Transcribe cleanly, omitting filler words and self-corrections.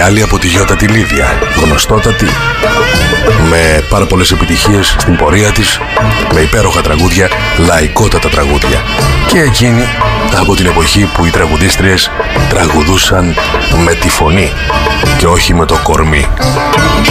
άλλη από τη Γιώτα τη Λίδια, γνωστότατη, με πάρα πολλές επιτυχίες στην πορεία της, με υπέροχα τραγούδια, λαϊκότατα τραγούδια. Και εκείνη από την εποχή που οι τραγουδίστριες τραγουδούσαν με τη φωνή και όχι με το κορμί.